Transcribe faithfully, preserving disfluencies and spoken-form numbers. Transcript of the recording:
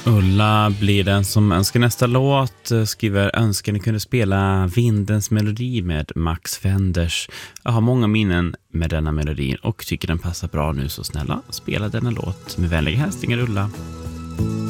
Ulla blir den som önskar nästa låt, skriver önskar ni kunde spela Vindens melodi med Max Fenders. Jag har många minnen med denna melodi och tycker den passar bra nu, så snälla spela denna låt. Med vänliga hälsningar Ulla.